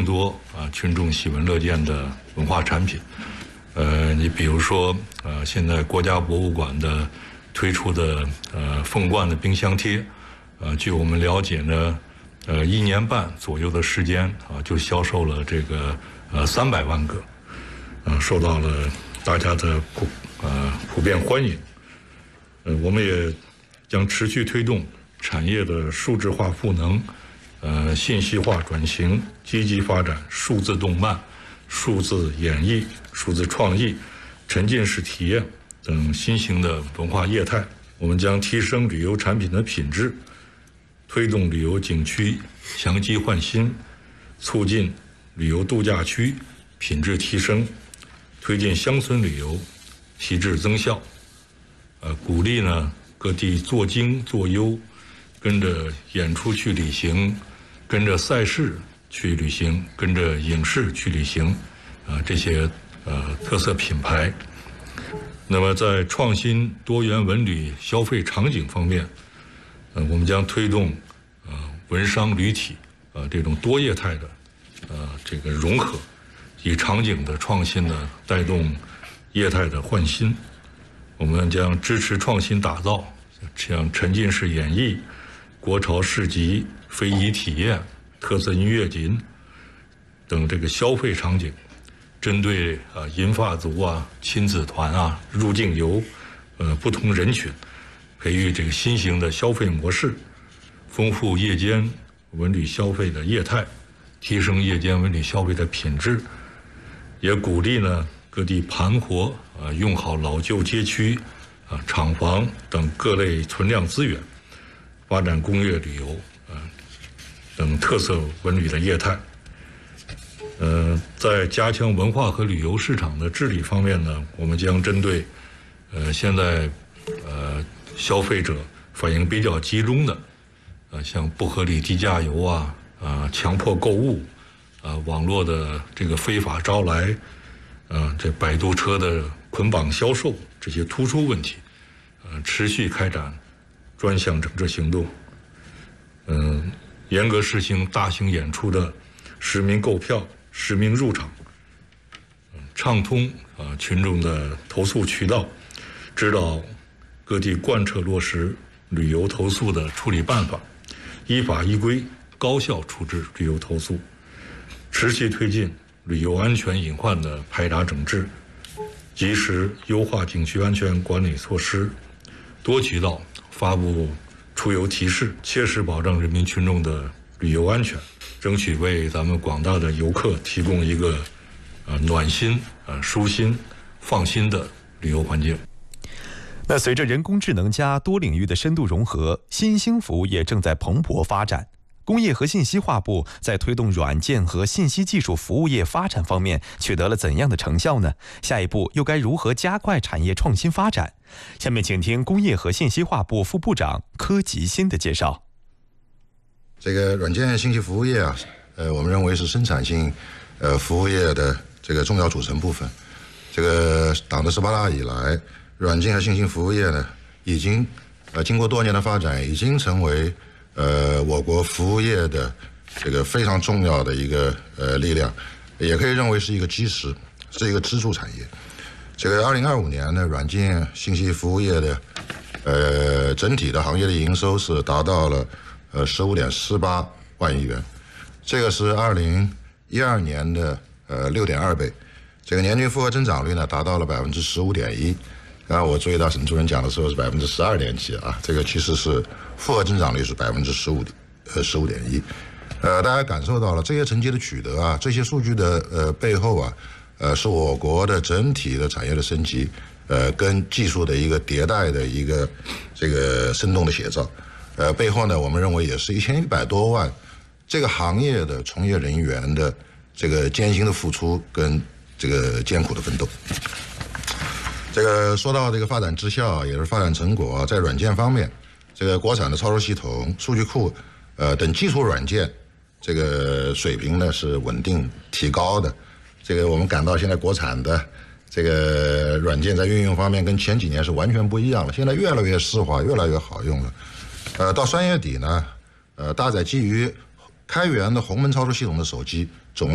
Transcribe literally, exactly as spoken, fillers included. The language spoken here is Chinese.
多啊群众喜闻乐见的文化产品。呃，你比如说，呃，现在国家博物馆的推出的呃凤冠的冰箱贴，呃，据我们了解呢，呃，一年半左右的时间啊，就销售了这个呃三百万个，呃，受到了大家的普呃普遍欢迎。呃，我们也将持续推动产业的数字化赋能，呃，信息化转型，积极发展数字动漫、数字演绎、数字创意、沉浸式体验等新型的文化业态。我们将提升旅游产品的品质，推动旅游景区强基换新，促进旅游度假区品质提升，推进乡村旅游提质增效。呃，鼓励呢各地做精做优，跟着演出去旅行，跟着赛事去旅行，跟着影视去旅行，啊、呃，这些呃特色品牌。那么在创新多元文旅消费场景方面，呃，我们将推动呃文商旅体呃这种多业态的呃这个融合，以场景的创新呢带动业态的换新。我们将支持创新打造像沉浸式演绎、国潮市集、非遗体验、特色音乐节等这个消费场景，针对啊银发族啊、亲子团啊、入境游，呃不同人群，培育这个新型的消费模式，丰富夜间文旅消费的业态，提升夜间文旅消费的品质，也鼓励呢各地盘活啊用好老旧街区啊厂房等各类存量资源，发展工业旅游啊等特色文旅的业态。呃，在加强文化和旅游市场的治理方面呢，我们将针对呃现在呃消费者反应比较集中的，呃像不合理低价游啊、啊强迫购物、啊网络的这个非法招来、啊这摆渡车的捆绑销售这些突出问题，呃持续开展专项整治行动，嗯、呃，严格实行大型演出的实名购票、实名入场，畅通啊群众的投诉渠道，指导各地贯彻落实旅游投诉的处理办法，依法依规高效处置旅游投诉，持续推进旅游安全隐患的排查整治，及时优化景区安全管理措施，多渠道发布出游提示，切实保障人民群众的旅游安全，争取为咱们广大的游客提供一个呃暖心、呃舒心、放心的旅游环境。 那随着人工智能加多领域的深度融合，新兴服务业正在蓬勃发展。工业和信息化部在推动软件和信息技术服务业发展方面取得了怎样的成效呢？下一步又该如何加快产业创新发展？下面请听工业和信息化部副部长柯吉新的介绍。 这个软件信息服务业啊，呃，我们认为是生产性呃服务业的这个重要组成部分。这个党的十八大以来，软件和信息服务业呢，已经呃经过多年的发展，已经成为呃我国服务业的这个非常重要的一个呃力量，也可以认为是一个基石，是一个支柱产业。这个二零二五年呢，软件信息服务业的呃整体的行业的营收是达到了呃十五点四八万亿元，这个是二零一二年的呃六点二倍，这个年均复合增长率呢达到了百分之十五点一。刚刚我注意到沈主任讲的时候是百分之十二点几啊，这个其实是复合增长率是百分之十五呃十五点一。呃，大家感受到了这些成绩的取得啊，这些数据的呃背后啊，呃是我国的整体的产业的升级，呃跟技术的一个迭代的一个这个生动的写照。呃，背后呢，我们认为也是一千一百多万这个行业的从业人员的这个艰辛的付出跟这个艰苦的奋斗。这个说到这个发展之效，也是发展成果，在软件方面，这个国产的操作系统、数据库，呃等基础软件，这个水平呢是稳定提高的。这个我们感到现在国产的这个软件在运用方面跟前几年是完全不一样了，现在越来越丝滑，越来越好用了。呃，到三月底呢，呃，搭载基于开源的鸿蒙操作系统的手机